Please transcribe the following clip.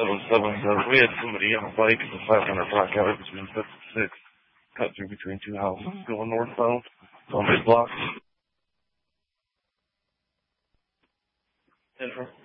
777. We had somebody on a bike at the 500 block alley between 5th and 6th, cut through between two houses going northbound on this block. 10 from.